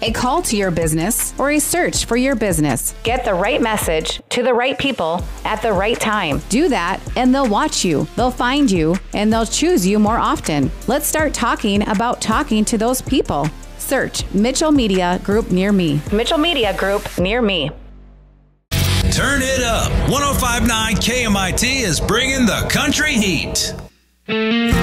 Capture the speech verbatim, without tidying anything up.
a call to your business, or a search for your business. Get the right message to the right people at the right time. Do that, and they'll watch you, they'll find you, and they'll choose you more often. Let's start talking about talking to those people. Search Mitchell Media Group near me. Mitchell Media Group near me. Turn it up. one oh five point nine K M I T is bringing the country heat.